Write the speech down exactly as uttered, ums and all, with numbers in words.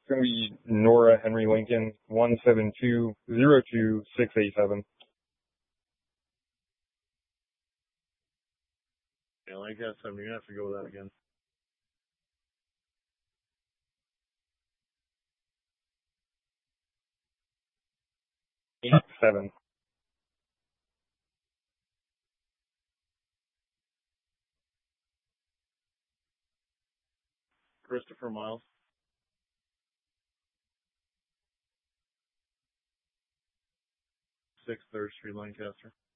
It's going to be Nora Henry Lincoln, one seven two zero two six eight seven. Yeah, Lancaster, you're going to have to go with that again. Eight seven. Christopher Miles. Six Third Street, Lancaster.